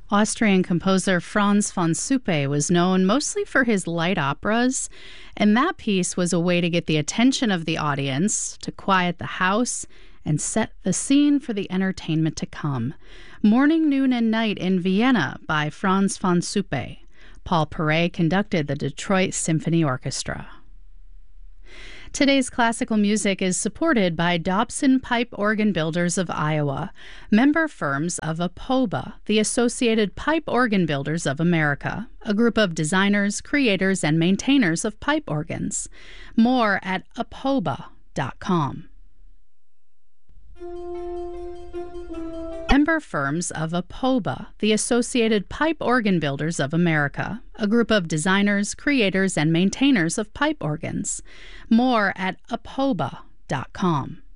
Austrian composer Franz von Suppe was known mostly for his light operas, and that piece was a way to get the attention of the audience, to quiet the house, and set the scene for the entertainment to come. Morning, Noon, and Night in Vienna by Franz von Suppe. Paul Perret conducted the Detroit Symphony Orchestra. Today's classical music is supported by Dobson Pipe Organ Builders of Iowa, member firms of APOBA, the Associated Pipe Organ Builders of America, a group of designers, creators, and maintainers of pipe organs. More at apoba.com. Member firms of APOBA, the Associated Pipe Organ Builders of America, a group of designers, creators, and maintainers of pipe organs. More at apoba.com.